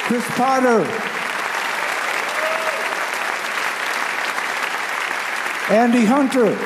Chris Potter. Andy Hunter.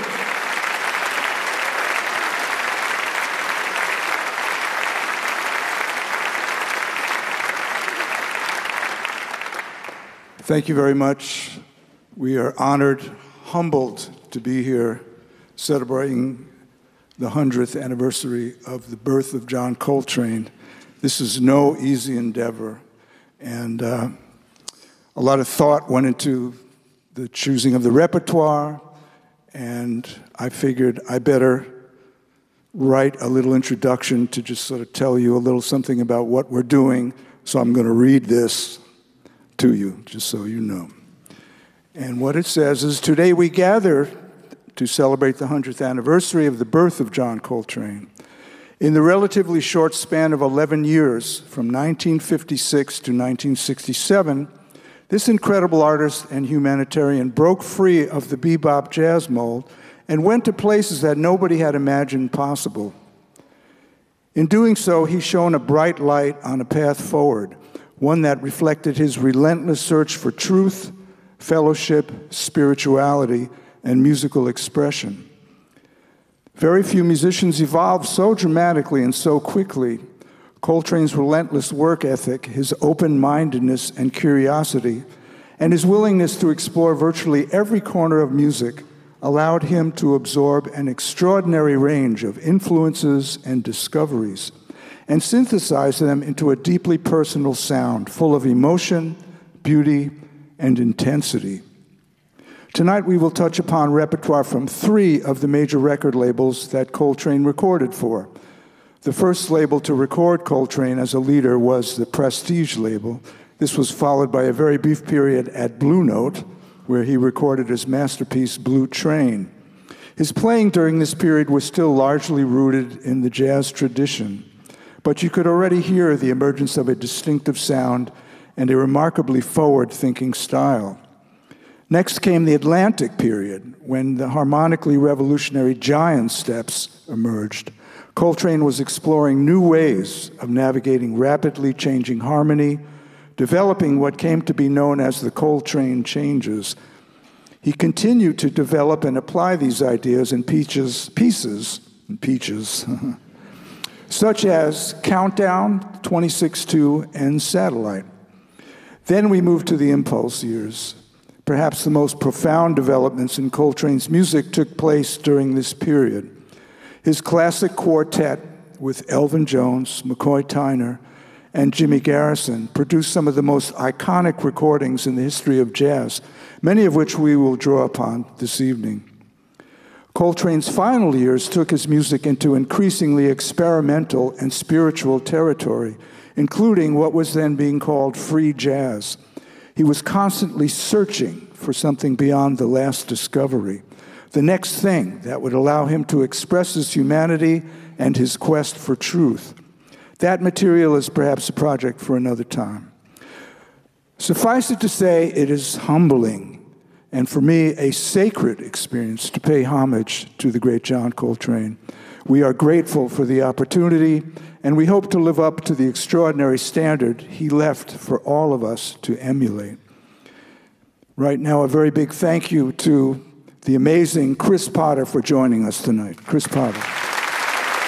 Thank you very much. We are honored, humbled to be here celebrating the 100th anniversary of the birth of John Coltrane. This is no easy endeavor, and a lot of thought went into the choosing of the repertoire, and I figured I better write a little introduction to just sort of tell you a little something about what we're doing, so I'm going to read this to you, just so you know. And what it says is, today we gather to celebrate the 100th anniversary of the birth of John Coltrane. In the relatively short span of 11 years, from 1956 to 1967, this incredible artist and humanitarian broke free of the bebop jazz mold and went to places that nobody had imagined possible. In doing so, he shone a bright light on a path forward, one that reflected his relentless search for truth, fellowship, spirituality, and musical expression. Very few musicians evolved so dramatically and so quickly. Coltrane's relentless work ethic, his open-mindedness and curiosity, and his willingness to explore virtually every corner of music allowed him to absorb an extraordinary range of influences and discoveries, and synthesize them into a deeply personal sound, full of emotion, beauty, and intensity. Tonight we will touch upon repertoire from 3 of the major record labels that Coltrane recorded for. The first label to record Coltrane as a leader was the Prestige label. This was followed by a very brief period at Blue Note, where he recorded his masterpiece, Blue Train. His playing during this period was still largely rooted in the jazz tradition, but you could already hear the emergence of a distinctive sound and a remarkably forward-thinking style. Next came the Atlantic period, when the harmonically revolutionary giant steps emerged. Coltrane was exploring new ways of navigating rapidly changing harmony, developing what came to be known as the Coltrane changes. He continued to develop and apply these ideas in pieces, such as Countdown, 26-2, and Satellite. Then we moved to the Impulse years. Perhaps the most profound developments in Coltrane's music took place during this period. His classic quartet with Elvin Jones, McCoy Tyner, and Jimmy Garrison produced some of the most iconic recordings in the history of jazz, many of which we will draw upon this evening. Coltrane's final years took his music into increasingly experimental and spiritual territory, including what was then being called free jazz. He was constantly searching for something beyond the last discovery, the next thing that would allow him to express his humanity and his quest for truth. That material is perhaps a project for another time. Suffice it to say, it is humbling, and for me, a sacred experience to pay homage to the great John Coltrane. We are grateful for the opportunity, and we hope to live up to the extraordinary standard he left for all of us to emulate. Right now, a very big thank you to the amazing Chris Potter for joining us tonight. Chris Potter.